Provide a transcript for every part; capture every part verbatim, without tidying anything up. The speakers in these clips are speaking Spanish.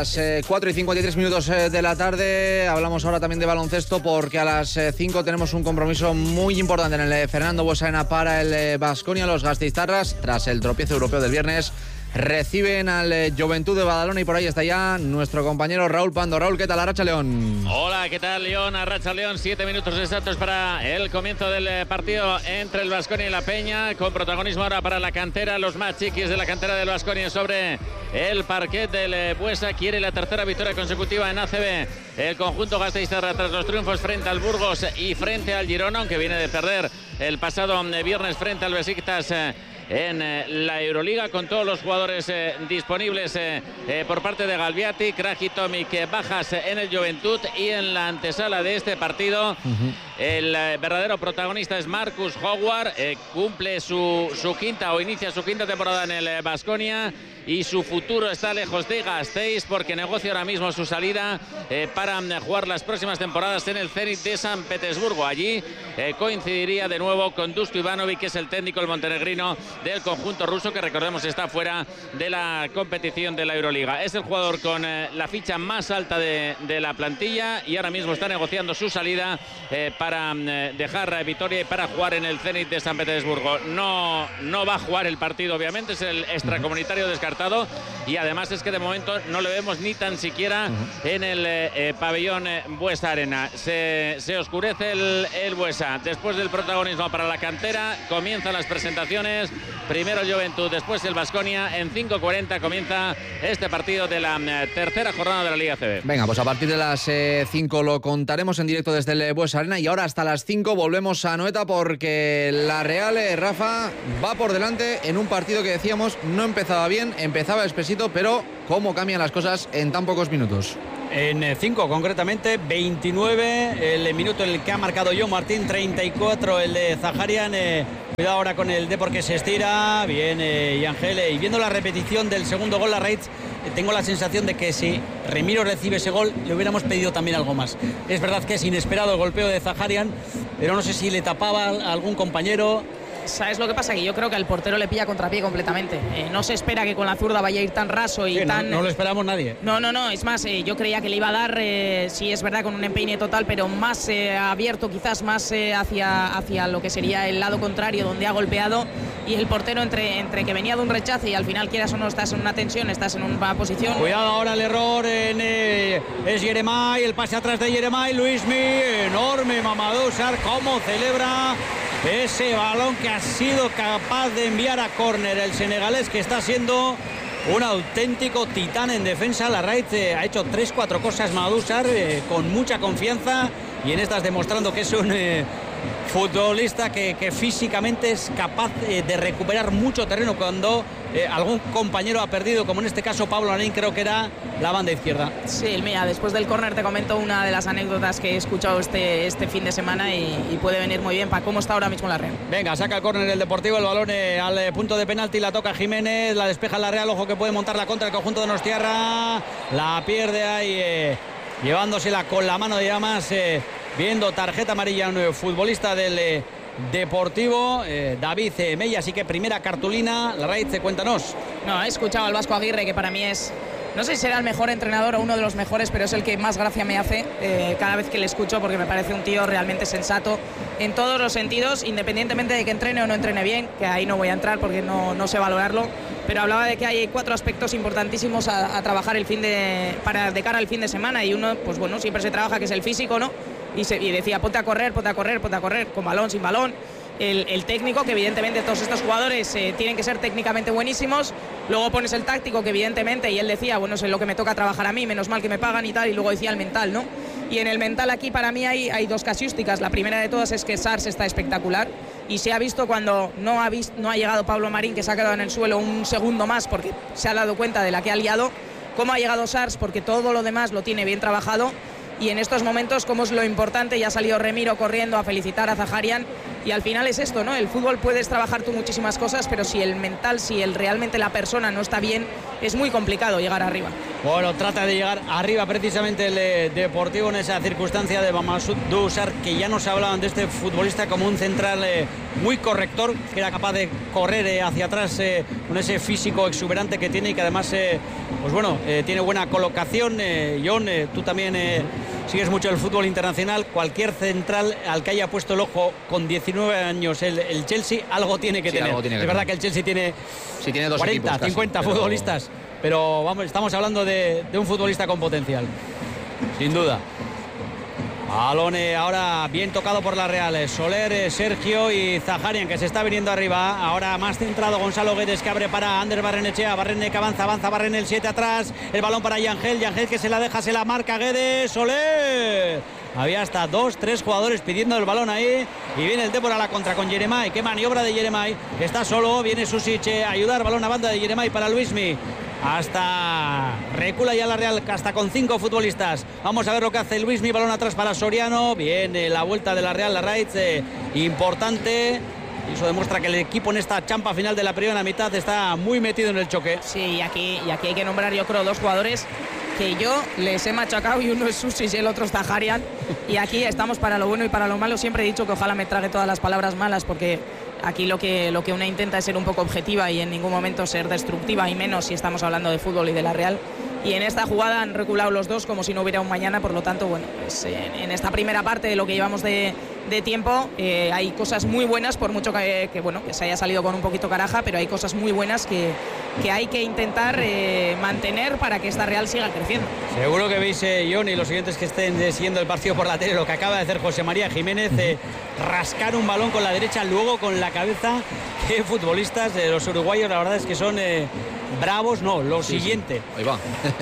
Las eh, cuatro y cincuenta y tres minutos eh, de la tarde. Hablamos ahora también de baloncesto porque a las eh, cinco tenemos un compromiso muy importante en el eh, Fernando Buesa Arena para el Baskonia. Eh, Los gasteiztarras, tras el tropiezo europeo del viernes, reciben al eh, Juventud de Badalona y por ahí está ya nuestro compañero Raúl Pando. Raúl, ¿qué tal? Arracha León. Hola, ¿qué tal, León? Arracha León, siete minutos exactos para el comienzo del eh, partido entre el Baskonia y la Peña, con protagonismo ahora para la cantera, los más chiquis de la cantera del Baskonia sobre el parquet del eh, Buesa. Quiere la tercera victoria consecutiva en A C B el conjunto gasteiztarra tras los triunfos frente al Burgos y frente al Girona, aunque viene de perder el pasado eh, viernes frente al Besiktas eh, en eh, la Euroliga, con todos los jugadores eh, disponibles eh, eh, por parte de Galbiati, Kraj y Tomic, eh, bajas eh, en el Juventud, y en la antesala de este partido uh-huh. el eh, verdadero protagonista es Marcus Howard, eh, cumple su, su quinta o inicia su quinta temporada en el Baskonia eh, y su futuro está lejos de Gasteiz porque negocia ahora mismo su salida eh, para eh, jugar las próximas temporadas en el Zenit de San Petersburgo. Allí eh, coincidiría de nuevo con Dusko Ivanovic, que es el técnico, el montenegrino del conjunto ruso, que recordemos está fuera de la competición de la Euroliga. Es el jugador con eh, la ficha más alta de, de la plantilla y ahora mismo está negociando su salida eh, para eh, dejar eh, Vitoria y para jugar en el Zenit de San Petersburgo. No, no va a jugar el partido, obviamente, es el extracomunitario descartado, y además es que de momento no le vemos ni tan siquiera uh-huh. en el eh, pabellón eh, Buesa Arena. Se, se oscurece el, el Buesa. Después del protagonismo para la cantera, comienzan las presentaciones. Primero el Juventud, después el Baskonia. En cinco cuarenta comienza este partido de la eh, tercera jornada de la Liga A C B. Venga, pues a partir de las eh, cinco lo contaremos en directo desde el Buesa Arena, y ahora hasta las cinco volvemos a Anoeta porque la Real, eh, Rafa, va por delante en un partido que decíamos no empezaba bien, empezaba espesito, pero cómo cambian las cosas en tan pocos minutos. En cinco concretamente, veintinueve el minuto en el que ha marcado John Martín, treinta y cuatro el de Zaharian. Eh, cuidado ahora con el Depor, que se estira, viene Yangel, y viendo la repetición del segundo gol, la Reds, eh, tengo la sensación de que si Remiro recibe ese gol le hubiéramos pedido también algo más. Es verdad que es inesperado el golpeo de Zaharian, pero no sé si le tapaba a algún compañero. ¿Sabes lo que pasa? Que yo creo que al portero le pilla contrapié completamente. Eh, no se espera que con la zurda vaya a ir tan raso y sí, tan... No, no lo esperamos nadie. No, no, no. Es más, eh, yo creía que le iba a dar, eh, sí es verdad, con un empeine total, pero más eh, abierto, quizás más eh, hacia, hacia lo que sería el lado contrario, donde ha golpeado. Y el portero, entre, entre que venía de un rechace y al final, quieras o no, estás en una tensión, estás en una posición... Cuidado ahora el error en, eh, es Yeremay, el pase atrás de Yeremay, Luismi, enorme Mamadou-Sarr, cómo celebra ese balón que ha sido capaz de enviar a córner el senegalés, que está siendo un auténtico titán en defensa. La Reds eh, ha hecho tres, cuatro cosas Mamadou-Sarr eh, con mucha confianza, y en estas demostrando que es un eh, futbolista que, que físicamente es capaz eh, de recuperar mucho terreno cuando eh, algún compañero ha perdido, como en este caso Pablo Anín, creo que era la banda izquierda. Sí, mira, después del córner te comento una de las anécdotas que he escuchado este, este fin de semana y, y puede venir muy bien para cómo está ahora mismo la Real. Venga, saca el córner el Deportivo, el balón eh, al eh, punto de penalti, la toca Jiménez, la despeja la Real, ojo que puede montar la contra el conjunto de Donostiarra, la pierde ahí eh, llevándosela con la mano de llamas, eh, viendo tarjeta amarilla a un futbolista del eh, Deportivo, eh, David eh, Mella. Así que primera cartulina. La Reds, cuéntanos. No, he escuchado al Vasco Aguirre, que para mí es, no sé si será el mejor entrenador o uno de los mejores, pero es el que más gracia me hace eh, cada vez que le escucho, porque me parece un tío realmente sensato en todos los sentidos, independientemente de que entrene o no entrene bien, que ahí no voy a entrar porque no, no sé valorarlo, pero hablaba de que hay cuatro aspectos importantísimos a, a trabajar el fin de, para, de cara al fin de semana, y uno, pues bueno, siempre se trabaja, que es el físico, ¿no? Y, se, y decía, ponte a correr, ponte a correr, ponte a correr, con balón, sin balón. El, el técnico, que evidentemente todos estos jugadores eh, tienen que ser técnicamente buenísimos. Luego pones el táctico, que evidentemente, y él decía, bueno, es lo que me toca trabajar a mí, menos mal que me pagan y tal, y luego decía el mental, ¿no? Y en el mental aquí para mí hay, hay dos casuísticas. La primera de todas es que Sars está espectacular, y se ha visto cuando no ha, visto, no ha llegado Pablo Marín, que se ha quedado en el suelo un segundo más porque se ha dado cuenta de la que ha liado, cómo ha llegado Sars, porque todo lo demás lo tiene bien trabajado. Y en estos momentos, como es lo importante, ya ha salido Remiro corriendo a felicitar a Zaharian, y al final es esto, ¿no? El fútbol puedes trabajar tú muchísimas cosas, pero si el mental, si el realmente la persona no está bien, es muy complicado llegar arriba. Bueno, trata de llegar arriba precisamente el eh, Deportivo en esa circunstancia de Mamadou Sarr, que ya nos hablaban de este futbolista como un central eh, muy corrector, que era capaz de correr eh, hacia atrás eh, con ese físico exuberante que tiene y que además, eh, pues bueno, eh, tiene buena colocación. Eh, John, eh, tú también eh, sigues mucho el fútbol internacional. Cualquier central al que haya puesto el ojo con diecinueve años el, el Chelsea, algo tiene que sí, tener. Tiene que es verdad que el Chelsea tiene, sí, tiene dos cuarenta, casi, cincuenta pero... futbolistas, pero vamos, estamos hablando de, de un futbolista con potencial, sin duda. Balón ahora bien tocado por la Real. Soler, Sergio y Zaharian, que se está viniendo arriba. Ahora más centrado Gonzalo Guedes, que abre para Ander Barrenechea. Barrene que avanza, avanza Barrene, el siete atrás. El balón para Yangel, Yangel que se la deja, se la marca Guedes. Soler. Había hasta dos, tres jugadores pidiendo el balón ahí. Y viene el Débora a la contra con Yeremay. Qué maniobra de Yeremay. Está solo, viene Susic a ayudar. Balón a banda de Yeremay para Luismi. Hasta recula ya la Real, hasta con cinco futbolistas. Vamos a ver lo que hace Luismi. Balón atrás para Soriano. Viene la vuelta de la Real, la Raiz, eh, importante. Y eso demuestra que el equipo en esta champa final de la primera mitad está muy metido en el choque. Sí, y aquí, y aquí hay que nombrar, yo creo, dos jugadores que yo les he machacado, y uno es Susic y el otro es Zaharian. Y aquí estamos para lo bueno y para lo malo. Siempre he dicho que ojalá me trague todas las palabras malas, porque aquí lo que, lo que una intenta es ser un poco objetiva y en ningún momento ser destructiva, y menos si estamos hablando de fútbol y de la Real. Y en esta jugada han reculado los dos como si no hubiera un mañana. Por lo tanto, bueno, pues en, en esta primera parte de lo que llevamos de, de tiempo eh, hay cosas muy buenas, por mucho que, que, bueno, que se haya salido con un poquito caraja, pero hay cosas muy buenas que, que hay que intentar eh, mantener para que esta Real siga creciendo. Seguro que veis, eh, John, y los siguientes que estén eh, siguiendo el partido por la tele, lo que acaba de hacer José María Jiménez, eh, rascar un balón con la derecha, luego con la cabeza. Qué futbolistas de eh, los uruguayos, la verdad es que son eh, bravos. No, lo sí, siguiente. Sí. Ahí va.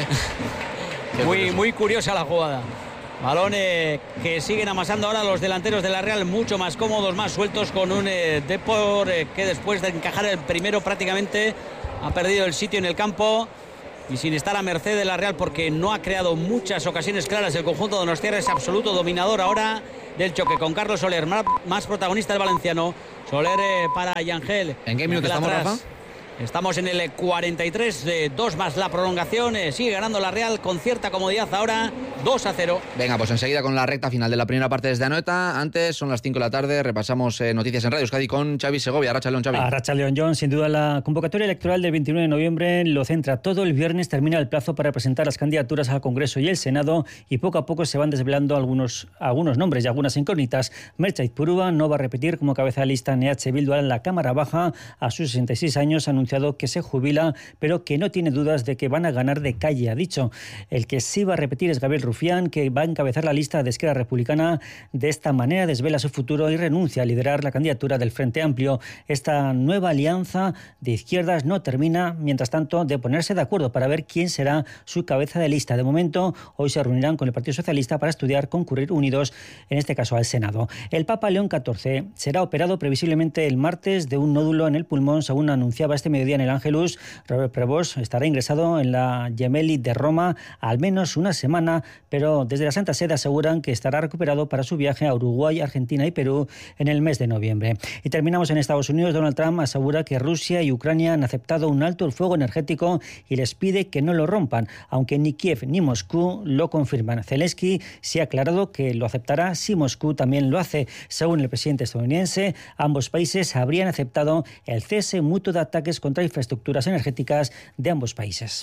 muy, muy curiosa la jugada. Balón eh, que siguen amasando ahora los delanteros de la Real, mucho más cómodos, más sueltos, con un eh, Depor eh, que después de encajar el primero prácticamente ha perdido el sitio en el campo y sin estar a merced de la Real, porque no ha creado muchas ocasiones claras. El conjunto de Donostiarra es absoluto dominador ahora del choque, con Carlos Soler, más, más protagonista el valenciano. Soler eh, para Yangel. ¿En qué minuto estamos, Rafa? Estamos en el cuarenta y tres, eh, dos más la prolongación. Eh, sigue ganando la Real con cierta comodidad ahora, dos a cero. Venga, pues enseguida con la recta final de la primera parte desde Anoeta. Antes, son las cinco de la tarde, repasamos eh, noticias en Radio Euskadi con Xavi Segovia. Arracha León, Xavi. Arracha León, John. Sin duda, la convocatoria electoral del veintinueve de noviembre lo centra todo. El viernes termina el plazo para presentar las candidaturas al Congreso y el Senado, y poco a poco se van desvelando algunos, algunos nombres y algunas incógnitas. Mertxe Aizpurua no va a repetir como cabeza de lista en E H Bildu en la Cámara Baja. A sus sesenta y seis años ha anunciado que se jubila, pero que no tiene dudas de que van a ganar de calle, ha dicho. El que sí va a repetir es Gabriel Rufián, que va a encabezar la lista de Esquerra Republicana. De esta manera desvela su futuro y renuncia a liderar la candidatura del Frente Amplio. Esta nueva alianza de izquierdas no termina, mientras tanto, de ponerse de acuerdo para ver quién será su cabeza de lista. De momento, hoy se reunirán con el Partido Socialista para estudiar concurrir unidos, en este caso al Senado. El Papa León catorce será operado previsiblemente el martes de un nódulo en el pulmón, según anunciaba este mediodía en el Ángelus. Robert Prevost estará ingresado en la Gemelli de Roma al menos una semana, pero desde la Santa Sede aseguran que estará recuperado para su viaje a Uruguay, Argentina y Perú en el mes de noviembre. Y terminamos en Estados Unidos. Donald Trump asegura que Rusia y Ucrania han aceptado un alto el fuego energético y les pide que no lo rompan, aunque ni Kiev ni Moscú lo confirman. Zelensky se ha aclarado que lo aceptará si Moscú también lo hace. Según el presidente estadounidense, ambos países habrían aceptado el cese mutuo de ataques contra infraestructuras energéticas de ambos países.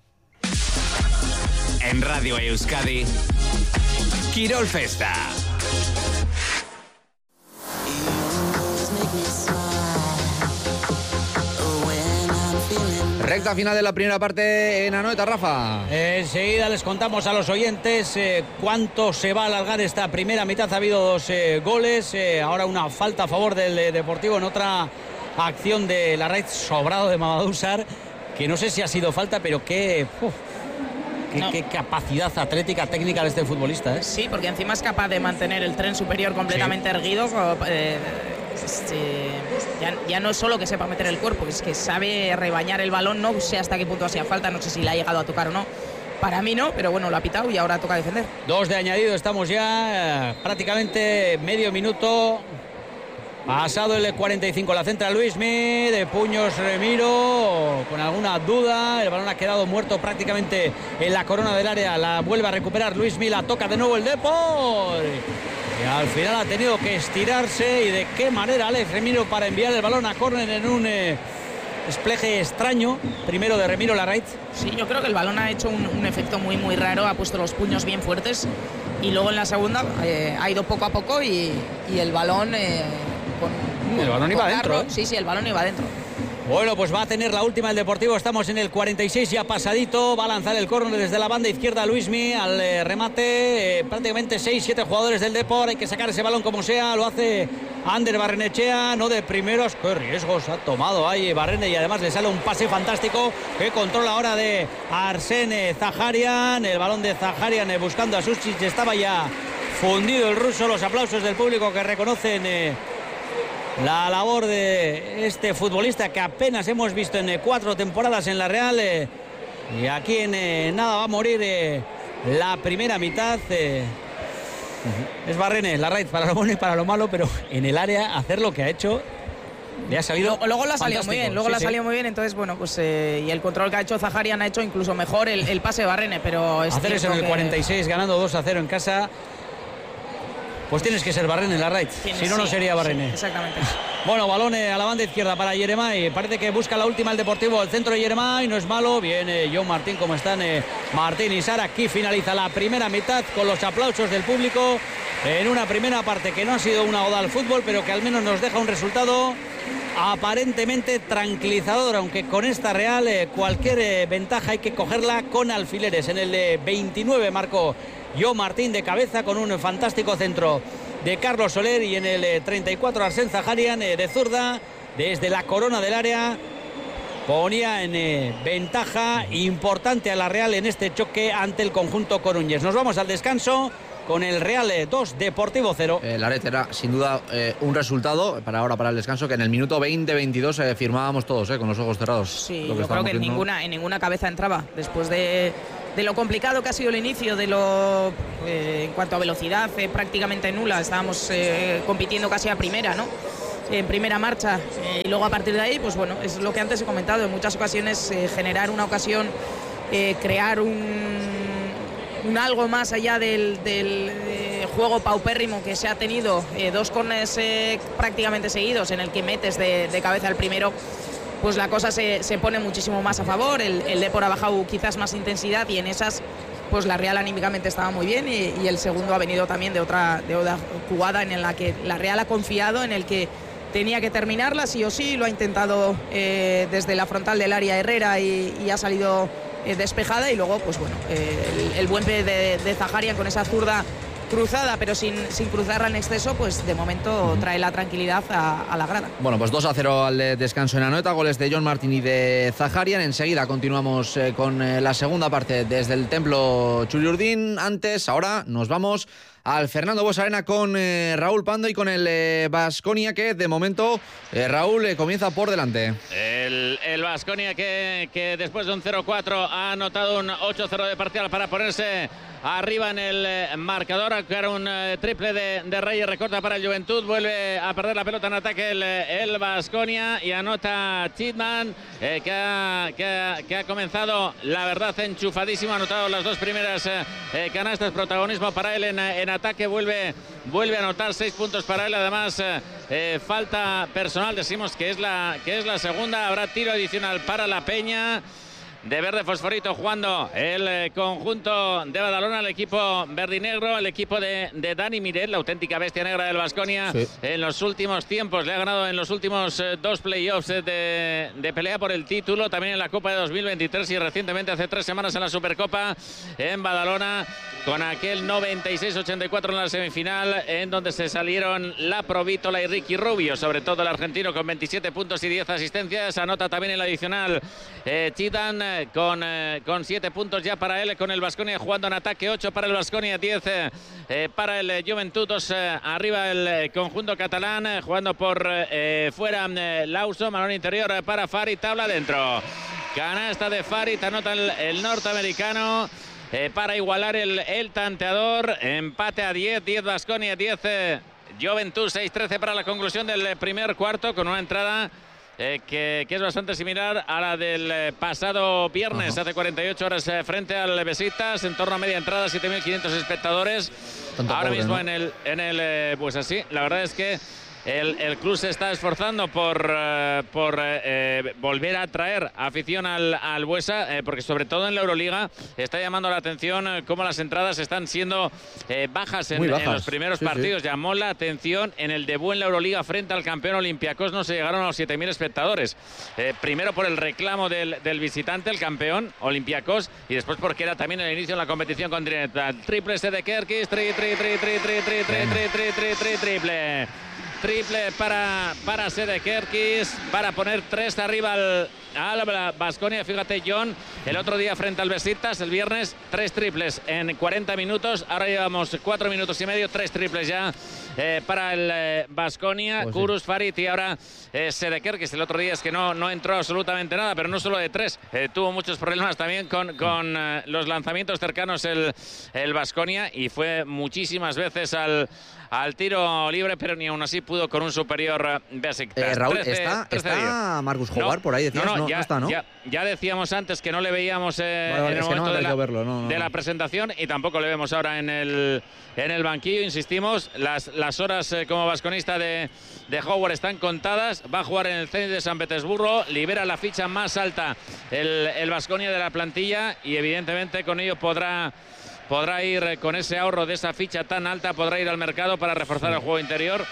En Radio Euskadi, Quirol Festa. Recta final de la primera parte en Anoeta, Rafa. Enseguida les contamos a los oyentes eh, cuánto se va a alargar esta primera mitad. Ha habido dos eh, goles, eh, ahora una falta a favor del eh, Deportivo en otra acción de la Raiz, sobrado de Mamadou Sarr, que no sé si ha sido falta, pero qué, uf, qué, no. qué capacidad atlética, técnica de este futbolista, ¿eh? Sí, porque encima es capaz de mantener el tren superior completamente sí. erguido. Eh, este, ya, ya no es solo que sepa meter el cuerpo, es que sabe rebañar el balón. No sé hasta qué punto hacía falta, no sé si le ha llegado a tocar o no. Para mí no, pero bueno, lo ha pitado y ahora toca defender. Dos de añadido, estamos ya eh, prácticamente medio minuto. Pasado el cuarenta y cinco, la centra Luismi, de puños Remiro, con alguna duda, el balón ha quedado muerto prácticamente en la corona del área, la vuelve a recuperar Luismi, la toca de nuevo el Depor, y al final ha tenido que estirarse, y de qué manera Alex Remiro para enviar el balón a córner en un eh, despleje extraño, primero de Remiro Larraitz. Sí, yo creo que el balón ha hecho un, un efecto muy muy raro, ha puesto los puños bien fuertes, y luego en la segunda eh, ha ido poco a poco, y, y el balón... Eh, Con, el balón iba adentro, ¿eh? Sí, sí, el balón iba adentro. Bueno, pues va a tener la última el Deportivo. Estamos en el cuarenta y seis ya pasadito. Va a lanzar el córner desde la banda izquierda Luismi al eh, remate. Eh, prácticamente seis siete jugadores del Depor. Hay que sacar ese balón como sea. Lo hace Ander Barrenechea, no de primeros. Qué riesgos ha tomado ahí Barrene, y además le sale un pase fantástico que controla ahora de Arsene Zaharian. El balón de Zaharian eh, buscando a Susic. Estaba ya fundido el ruso. Los aplausos del público que reconocen eh, la labor de este futbolista que apenas hemos visto en eh, cuatro temporadas en la Real, eh, y aquí en eh, nada va a morir eh, la primera mitad. eh. Uh-huh. Es Barrene, Larraitz, para lo bueno y para lo malo, pero en el área hacer lo que ha hecho le ha salido luego, luego la ha salido muy bien, luego sí, la ha sí. salido muy bien, entonces bueno, pues eh, y el control que ha hecho Zaharian ha hecho incluso mejor el, el pase de Barrene, pero es hacer eso en el que... cuarenta y seis ganando dos a cero en casa. Pues tienes que ser Barrene, Larraitz. Si no, no sería Barrene. Sí, exactamente. Bueno, balón a la banda izquierda para Yeremay. Parece que busca la última el Deportivo. El centro de Yeremay no es malo. Viene John Martín, como están eh, Martín y Sara. Aquí finaliza la primera mitad con los aplausos del público. En una primera parte que no ha sido una oda al fútbol, pero que al menos nos deja un resultado aparentemente tranquilizador. Aunque con esta Real eh, cualquier eh, ventaja hay que cogerla con alfileres. En el eh, veintinueve marcó John Martín de cabeza con un fantástico centro de Carlos Soler, y en el eh, treinta y cuatro Arsene Zaharian eh, de zurda desde la corona del área ponía en eh, ventaja importante a la Real en este choque ante el conjunto coruñés. Nos vamos al descanso con el Real eh, dos, Deportivo cero. Eh, Larraitz, era sin duda eh, un resultado para ahora, para el descanso, que en el minuto veinte veintidós eh, firmábamos todos eh, con los ojos cerrados. Sí, yo creo que en ninguna, en ninguna cabeza entraba después de, de lo complicado que ha sido el inicio, de lo eh, en cuanto a velocidad eh, prácticamente nula. Estábamos eh, compitiendo casi a primera, ¿no? En primera marcha, eh, y luego a partir de ahí, pues bueno, es lo que antes he comentado, en muchas ocasiones eh, generar una ocasión, eh, crear un, un algo más allá del, del eh, juego paupérrimo que se ha tenido, eh, dos corners eh, prácticamente seguidos en el que metes de, de cabeza el primero, pues la cosa se, se pone muchísimo más a favor. El, el Depor ha bajado quizás más intensidad, y en esas pues la Real anímicamente estaba muy bien, y, y el segundo ha venido también de otra, de otra jugada en la que la Real ha confiado, en el que tenía que terminarla sí o sí. Lo ha intentado eh, desde la frontal del área Herrera, y, y ha salido eh, despejada, y luego pues bueno, eh, el, el buen pie de, de Zaharian con esa zurda cruzada, pero sin, sin cruzarla en exceso, pues de momento trae la tranquilidad a, a la grada. Bueno, pues dos a cero al descanso en Anoeta, goles de John Martín y de Zaharian. Enseguida continuamos eh, con eh, la segunda parte desde el Templo Churiurdín. Antes, ahora nos vamos al Fernando Buesa Arena con eh, Raúl Pando y con el Baskonia, eh, que de momento eh, Raúl eh, comienza por delante. El Baskonia que, que después de un cero cuatro ha anotado un ocho cero de parcial para ponerse arriba en el marcador. Era un eh, triple de, de Reyes, recorta para el Juventud, vuelve a perder la pelota en ataque el Baskonia, y anota Chitman, eh, que, ha, que, ha, que ha comenzado, la verdad, enchufadísimo, ha anotado las dos primeras eh, canastas, protagonismo para él en, en ataque, vuelve, vuelve a anotar seis puntos para él, además eh, eh, falta personal, decimos que es, la, que es la segunda, habrá tiro adicional para la Peña. De verde fosforito jugando el eh, conjunto de Badalona, el equipo verdinegro, el equipo de, de Dani Miret, la auténtica bestia negra del Baskonia. Sí. En los últimos tiempos le ha ganado en los últimos eh, dos playoffs eh, de, de pelea por el título, también en la Copa de dos mil veintitrés, y recientemente hace tres semanas en la Supercopa en Badalona, con aquel noventa y seis ochenta y cuatro en la semifinal, en donde se salieron la Provítola y Ricky Rubio, sobre todo el argentino, con veintisiete puntos y diez asistencias. Anota también el adicional eh, Chitan, con, eh, con siete puntos ya para él, con el Baskonia jugando en ataque, ocho para el Baskonia, diez eh, para el Juventud, dos eh, arriba el eh, conjunto catalán, eh, jugando por eh, fuera eh, Lauso, balón interior eh, para Farid, tabla dentro, canasta de Farid, anota el, el norteamericano. Eh, para igualar el, el tanteador, empate a diez, diez Baskonia, diez eh, Joventut. seis trece para la conclusión del primer cuarto, con una entrada eh, que, que es bastante similar a la del eh, pasado viernes, uh-huh. hace cuarenta y ocho horas, eh, frente al Besiktas, en torno a media entrada, siete mil quinientos espectadores. Tanto ahora pobre, mismo, ¿no? en el, en el eh, pues así, la verdad es que El, el club se está esforzando por, uh, por uh, volver a traer afición al, al Buesa, eh, porque sobre todo en la Euroliga está llamando la atención uh, cómo las entradas están siendo eh, bajas, en, bajas en los primeros sí, partidos. Sí. Llamó la atención en el debut en la Euroliga frente al campeón Olympiacos, no se llegaron a los siete mil espectadores. Eh, primero por el reclamo del, del visitante, el campeón Olympiacos, y después porque era también el inicio de la competición continental. Triple C de Kerkis, tri, tri, tri, tri, tri, tri, tri, tri, tri, tri, tri, triple. Triple para, para Sede Kerkis, para poner tres arriba al, al Baskonia. Fíjate, John, el otro día frente al Besiktas, el viernes, tres triples en cuarenta minutos. Ahora llevamos cuatro minutos y medio, tres triples ya eh, para el Baskonia. Eh, pues Kurus, sí. Farid y ahora eh, Sede Kerkis. El otro día es que no, no entró absolutamente nada, pero no solo de tres. Eh, tuvo muchos problemas también con, con eh, los lanzamientos cercanos el Baskonia, y fue muchísimas veces al... al tiro libre, pero ni aún así pudo con un superior Besiktas. Eh, Raúl, trece, ¿está, trece está Marcus Howard no, por ahí? Decías, no, no, no, ya, no está, ¿no? Ya, ya decíamos antes que no le veíamos eh, vale, vale, en el momento no de, la, verlo, no, no, de la presentación, y tampoco le vemos ahora en el, en el banquillo. Insistimos, las, las horas eh, como vasconista de, de Howard están contadas. Va a jugar en el Zenit de San Petersburgo, libera la ficha más alta el Baskonia de la plantilla, y evidentemente con ello podrá... podrá ir con ese ahorro de esa ficha tan alta, podrá ir al mercado para reforzar el juego interior,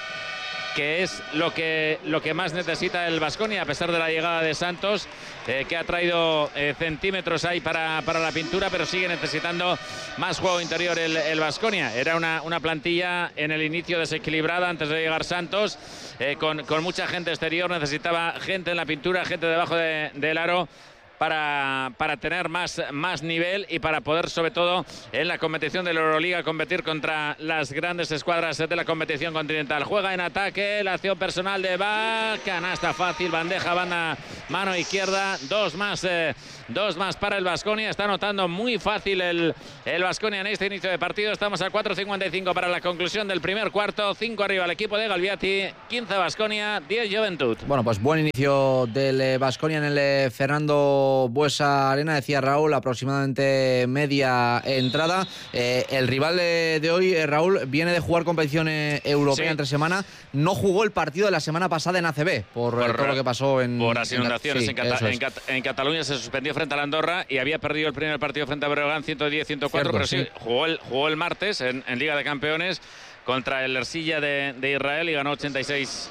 que es lo que, lo que más necesita el Baskonia, a pesar de la llegada de Santos, eh, que ha traído eh, centímetros ahí para, para la pintura, pero sigue necesitando más juego interior el Baskonia. Era una, una plantilla en el inicio desequilibrada antes de llegar Santos, eh, con, con mucha gente exterior, necesitaba gente en la pintura, gente debajo de, del aro, Para, para tener más, más nivel y para poder, sobre todo en la competición de la Euroliga, competir contra las grandes escuadras de la competición continental. Juega en ataque, la acción personal de Bach, canasta fácil, bandeja, banda, mano izquierda, dos más, eh, dos más para el Baskonia. Está anotando muy fácil el, el Baskonia en este inicio de partido. Estamos a cuatro cincuenta y cinco para la conclusión del primer cuarto, cinco arriba el equipo de Galviati, quince Baskonia, diez Joventut. Bueno, pues buen inicio del Baskonia en el eh, Fernando Buesa Arena, decía Raúl, aproximadamente media entrada. Eh, el rival de, de hoy, eh, Raúl, viene de jugar competición eh, europea sí. entre semana. No jugó el partido de la semana pasada en A C B por, por todo lo que pasó en... Por las inundaciones. Sí, en, Cata- en, Cat- en Cataluña se suspendió frente a la Andorra y había perdido el primer partido frente a Breogán, ciento diez a ciento cuatro, Cierto, pero sí, sí jugó, el, jugó el martes en, en Liga de Campeones contra el Ercilla de, de Israel y ganó ochenta y seis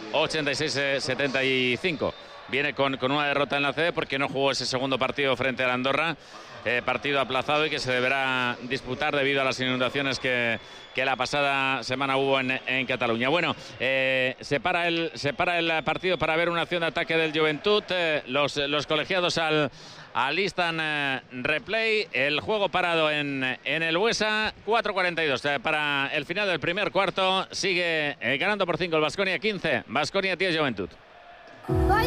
a setenta y cinco. Viene con, con una derrota en la C B porque no jugó ese segundo partido frente a la Andorra, eh, partido aplazado y que se deberá disputar debido a las inundaciones que, que la pasada semana hubo en, en Cataluña. Bueno, eh, se, para el, se para el partido para ver una acción de ataque del Joventut. Eh, los, los colegiados al, alistan eh, replay. El juego parado en, en el Buesa. cuatro cuarenta y dos eh, para el final del primer cuarto. Sigue eh, ganando por cinco el Baskonia, quince. Baskonia diez Joventut.